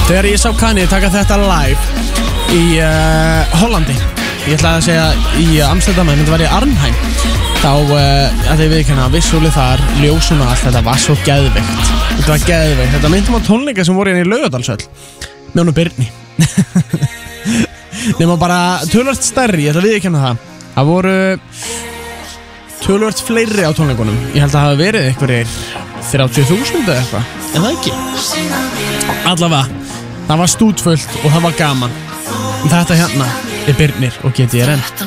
Þegar ég sá Kanye taka þetta live í Hollandi, ég ætlaði að segja í Amsterdam, en þetta var í Arnheim, þá að ég viðurkenna að vissúli þar, ljósun og allt, þetta var svo geðveikt. Þetta var geðveikt. Þetta myndi á tónleika sem voru hérna í Laugardalshöll með honum Birni. Nema bara tölvört stærri, ég ætla að viðurkenna það. Það voru tölvört fleiri á tónleikunum. Ég held að það hafi verið einhverjir 30.000 eða eitthvað. En það ekki. Allavega, það var stútfullt og það var gaman. Þetta hérna er Birnir og GTRN.